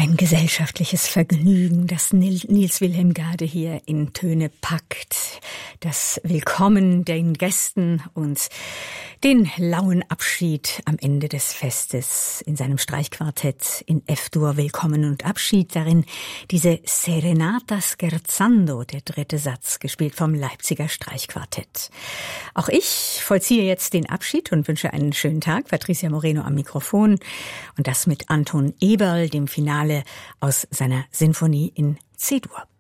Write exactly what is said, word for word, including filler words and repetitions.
Ein gesellschaftliches Vergnügen, das Niels Wilhelm Gade hier in Töne packt. Das Willkommen den Gästen und den lauen Abschied am Ende des Festes in seinem Streichquartett in F-Dur. Willkommen und Abschied, darin diese Serenata scherzando, der dritte Satz, gespielt vom Leipziger Streichquartett. Auch ich vollziehe jetzt den Abschied und wünsche einen schönen Tag. Patricia Moreno am Mikrofon und das mit Anton Eberl, dem Finale aus seiner Sinfonie in C-Dur.